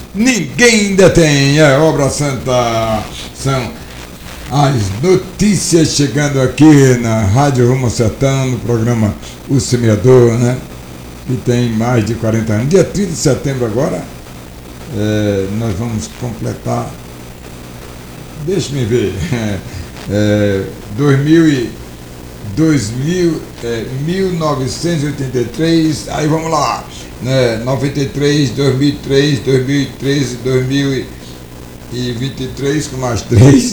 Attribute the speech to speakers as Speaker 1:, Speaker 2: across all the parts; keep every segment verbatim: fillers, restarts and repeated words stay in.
Speaker 1: ninguém detém. É Obra Santa. São as notícias chegando aqui na Rádio Rumo ao Sertão, no programa O Semeador, né? Que tem mais de quarenta anos. Dia trinta de setembro agora, é, nós vamos completar, deixa-me ver, é, dois mil e, dois mil, é, mil novecentos e oitenta e três, aí vamos lá, né? noventa e três, dois mil e três, dois mil e treze, dois mil e vinte e três, com mais três,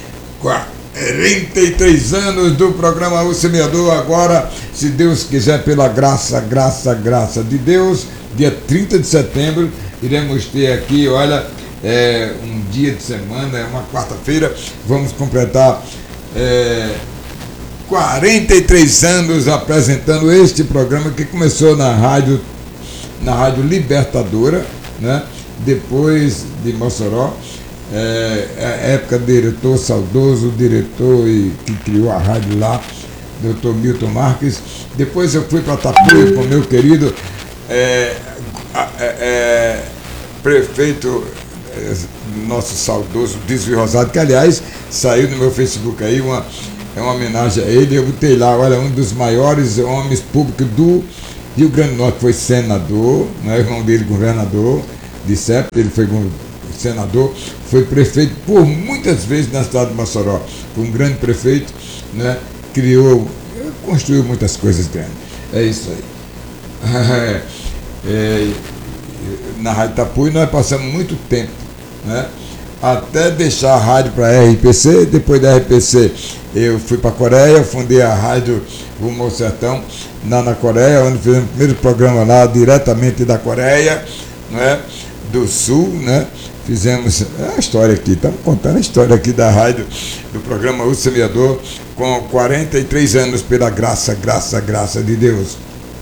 Speaker 1: quarenta e três anos do programa O Semeador. Agora, se Deus quiser, pela graça, graça, graça de Deus, dia trinta de setembro, iremos ter aqui, olha, é, um dia de semana, é uma quarta-feira, vamos completar é, quarenta e três anos apresentando este programa que começou na rádio, na rádio Libertadora, né? Depois de Mossoró. É, é época do diretor saudoso, o diretor e, que criou a rádio lá, doutor Milton Marques. Depois eu fui para Tapuia com o meu querido é, é, é, prefeito, é, nosso saudoso Desvio Rosado, que aliás saiu no meu Facebook aí, uma, é uma homenagem a ele. Eu botei lá, olha, um dos maiores homens públicos do Rio Grande do Norte, foi senador, né, irmão dele governador de S E P, ele foi senador, foi prefeito por muitas vezes na cidade de Mossoró, foi um grande prefeito, né? Criou, construiu muitas coisas grandes. É isso aí. É, é, na Rádio Tapuia nós passamos muito tempo, né? Até deixar a rádio para a R P C. Depois da R P C eu fui para a Coreia, fundei a rádio Rumo ao Sertão na, na Coreia, onde fizemos o primeiro programa lá diretamente da Coreia, né? Do Sul, né? Fizemos a história aqui, estamos contando a história aqui da rádio, do programa O Semeador, com quarenta e três anos, pela graça, graça, graça de Deus.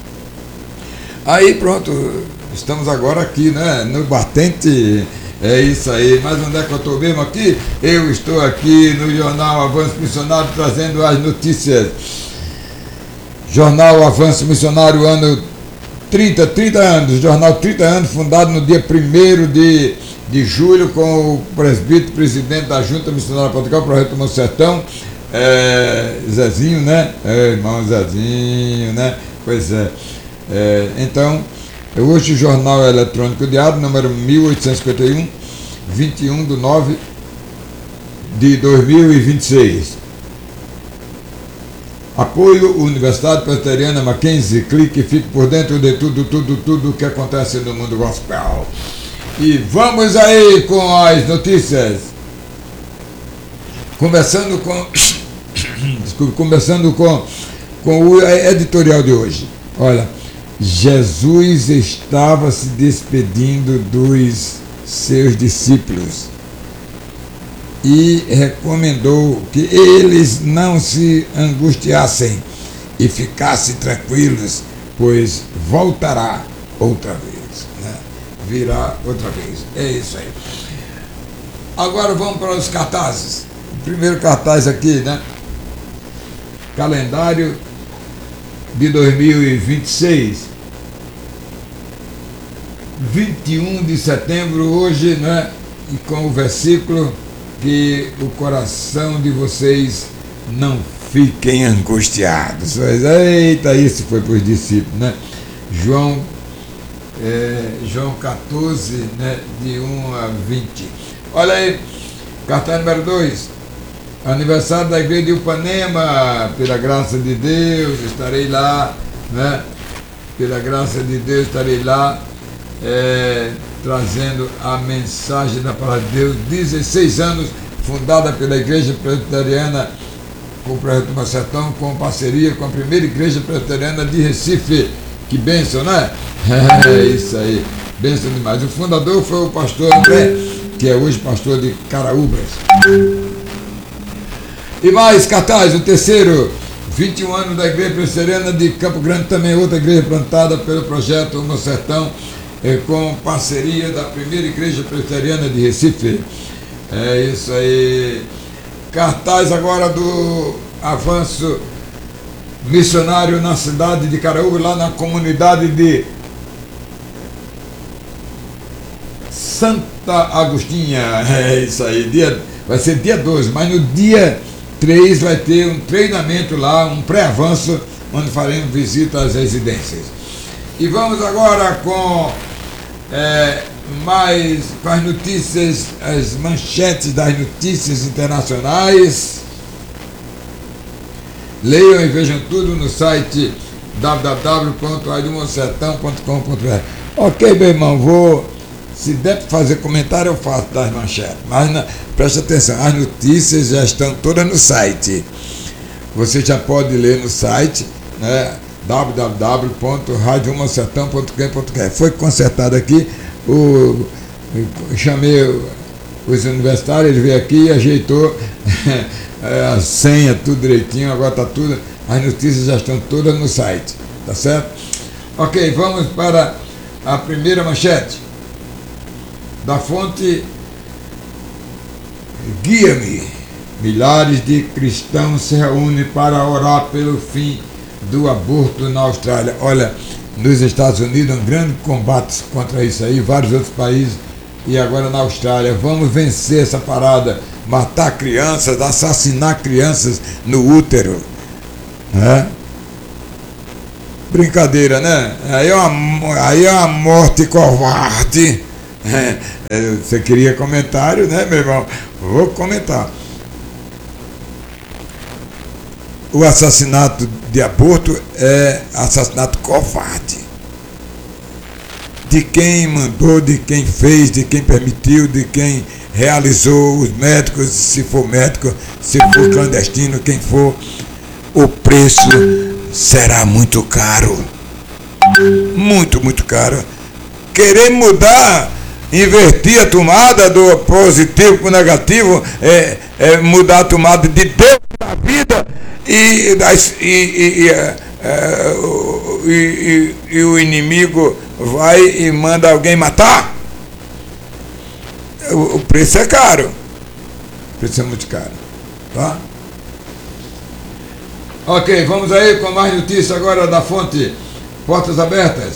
Speaker 1: Aí pronto, estamos agora aqui, né, no Batente, é isso aí. Mas onde é que eu estou mesmo aqui? Eu estou aqui no Jornal Avanço Missionário, trazendo as notícias. Jornal Avanço Missionário, ano trinta, trinta anos, jornal trinta anos, fundado no dia primeiro de de julho, com o presbítero, presidente da Junta Missionária Portugal, Projeto Rumo ao Sertão, é, Zezinho, né? É, irmão Zezinho, né? Pois é. é então, hoje o Jornal Eletrônico Diário, número mil oitocentos e cinquenta e um, vinte e um de nove de dois mil e vinte e seis. Apoio Universidade Presbiteriana Mackenzie. Clique e fique por dentro de tudo, tudo, tudo o que acontece no mundo gospel. E vamos aí com as notícias. Começando com desculpe, começando com, com o editorial de hoje. Olha, Jesus estava se despedindo dos seus discípulos e recomendou que eles não se angustiassem e ficassem tranquilos, pois voltará outra vez, né? Virá outra vez. É isso aí. Agora vamos para os cartazes. O primeiro cartaz aqui, né? Calendário de dois mil e vinte e seis. vinte e um de setembro hoje, né? E com o versículo: que o coração de vocês não fiquem angustiados. Eita, isso foi para os discípulos, né? João, é, João quatorze, né? De um a vinte. Olha aí, cartaz número dois. Aniversário da igreja de Upanema. Pela graça de Deus, estarei lá, né? Pela graça de Deus, estarei lá. É, trazendo a mensagem da palavra de Deus. Dezesseis anos, fundada pela Igreja Presbiteriana, com o Projeto Rumo ao Sertão, com parceria com a primeira Igreja Presbiteriana de Recife. Que bênção, né? É isso aí, bênção demais. O fundador foi o pastor André, que é hoje pastor de Caraúbas. E mais cartaz, o terceiro, vinte e um anos da Igreja Presbiteriana de Campo Grande, também outra igreja plantada pelo Projeto Rumo ao Sertão, com parceria da primeira Igreja Presbiteriana de Recife. É isso aí. Cartaz agora do avanço missionário na cidade de Caraúbas, lá na comunidade de Santa Agostinha. É isso aí, dia, vai ser dia doze, mas no dia três vai ter um treinamento lá, um pré-avanço, onde faremos visita às residências. E vamos agora com é, mais com as notícias, as manchetes das notícias internacionais. Leiam e vejam tudo no site w w w ponto rádio moçatão ponto com ponto b r. Ok, meu irmão, vou, se der para fazer comentário eu faço das manchetes, mas na, preste atenção, as notícias já estão todas no site. Você já pode ler no site, né, w w w ponto rádio moçatão ponto com ponto b r. Foi consertado aqui, o, eu chamei os universitários, ele veio aqui e ajeitou a senha, tudo direitinho, agora está tudo, as notícias já estão todas no site, tá certo? Ok, vamos para a primeira manchete. Da fonte Guia-me. Milhares de cristãos se reúnem para orar pelo fim do aborto na Austrália. Olha, nos Estados Unidos um grande combate contra isso aí, vários outros países, e agora na Austrália. Vamos vencer essa parada, matar crianças, assassinar crianças no útero, né? Brincadeira, né? Aí é uma, aí é uma morte covarde. É, você queria comentário, né, meu irmão? Vou comentar. O assassinato de aborto é assassinato covarde. De quem mandou, de quem fez, de quem permitiu, de quem realizou, os médicos, se for médico, se for clandestino, quem for, o preço será muito caro. Muito, muito caro. Querer mudar, inverter a tomada do positivo para o negativo, é, é mudar a tomada de Deus na vida e, e, e, e, é, e, e, e o inimigo vai e manda alguém matar. O, o preço é caro. O preço é muito caro. Tá? Ok, vamos aí com mais notícias agora da fonte Portas Abertas.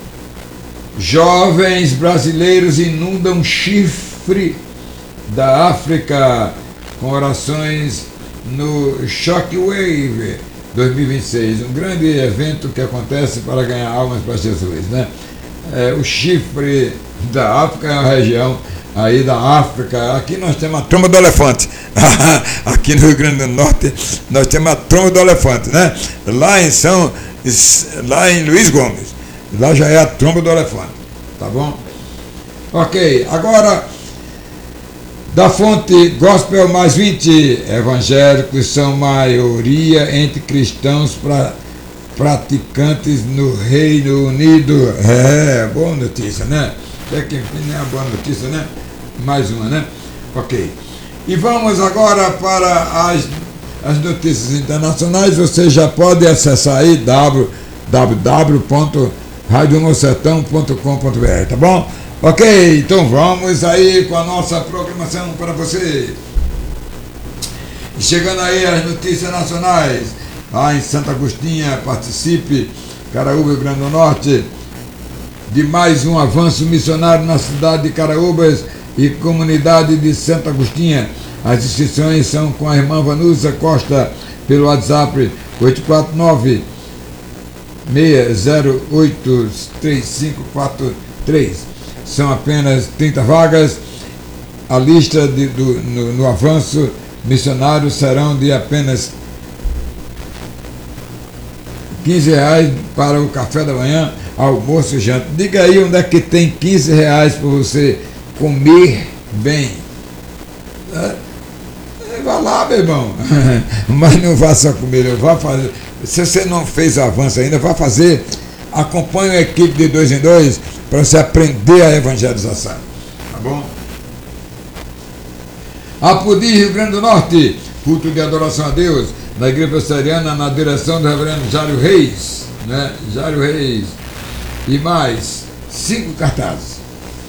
Speaker 1: Jovens brasileiros inundam Chifre da África com orações no Shockwave dois mil e vinte e seis, um grande evento que acontece para ganhar almas para Jesus, né? É, o Chifre da África é uma região aí da África. Aqui nós temos a tromba do elefante. Aqui no Rio Grande do Norte nós temos a tromba do elefante, né? Lá em São, lá em Luiz Gomes, lá já é a tromba do elefante, tá bom? Ok, agora da fonte Gospel mais vinte, evangélicos são maioria entre cristãos pra, praticantes no Reino Unido. É, boa notícia, né? Até que enfim é uma boa notícia, né? Mais uma, né? Ok. E vamos agora para as, as notícias internacionais. Você já pode acessar aí w w w ponto rádio moçatão ponto com ponto b r, tá bom? Ok, então vamos aí com a nossa programação para você. Chegando aí as notícias nacionais. Lá em Santa Agostinha, participe, Caraúba, Rio Grande do Norte, de mais um avanço missionário na cidade de Caraúbas e comunidade de Santa Agostinha. As inscrições são com a irmã Vanusa Costa pelo WhatsApp oito quatro nove, seis zero oito, três cinco quatro três. São apenas trinta vagas. A lista de, do, no, no avanço missionário serão de apenas quinze reais para o café da manhã, almoço e janta. Diga aí onde é que tem quinze reais para você comer bem. É, vá lá, meu irmão. Mas não vá só comer, vá fazer. Se você não fez avanço ainda, vá fazer. Acompanhe a equipe de dois em dois para você aprender a evangelização. Tá bom? Apodi, Rio Grande do Norte, culto de adoração a Deus, na Igreja Presbiteriana, na direção do reverendo Jário Reis, né? Jário Reis. E mais cinco cartazes.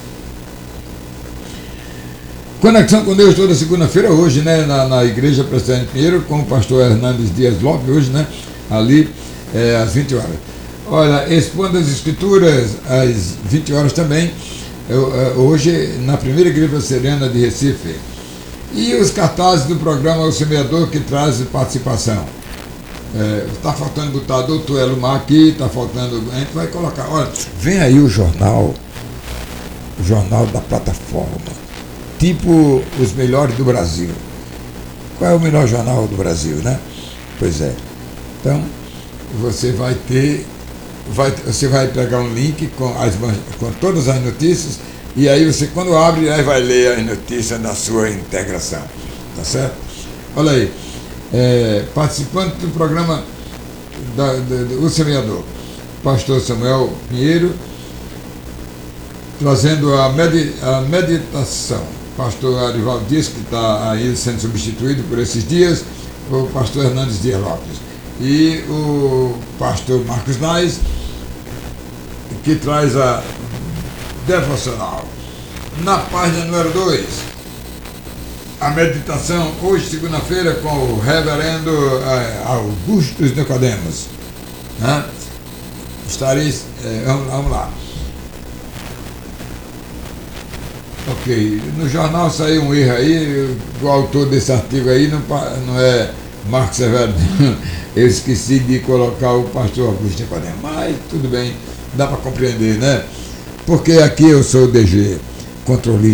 Speaker 1: Conexão com Deus toda segunda-feira, hoje, né? Na, na Igreja Presbiteriana Pinheiro, com o pastor Hernandes Dias Lopes, hoje, né? Ali, é, às vinte horas. Olha, expondo as escrituras às vinte horas também, eu, eu, hoje na primeira igreja presbiteriana de Recife. E os cartazes do programa O Semeador, que traz participação. Está é, faltando botar doutor Elomar aqui, está faltando. A gente vai colocar. Olha, vem aí o jornal, o jornal da plataforma, tipo os melhores do Brasil. Qual é o melhor jornal do Brasil, né? Pois é. Então, você vai ter. Vai, você vai pegar um link com, as, com todas as notícias, e aí você, quando abre, aí vai ler as notícias na sua integração. Tá certo? Olha aí. É, participante do programa da, da, do O Semeador, pastor Samuel Pinheiro, trazendo a, medi, a meditação. Pastor Arivaldo Dias, que está aí sendo substituído por esses dias, o pastor Hernandes Dias Lopes. E o pastor Marcos Nais, que traz a devocional. Na página número dois, a meditação, hoje, segunda-feira, com o reverendo Augustus Nicodemos. Né? Estarei. É, vamos, vamos lá. Ok. No jornal saiu um erro aí, o autor desse artigo aí não, não é Marcos Severo. Eu esqueci de colocar o pastor Augusto Nicodemos, mas tudo bem, dá para compreender, né? Porque aqui eu sou o D G, controlista.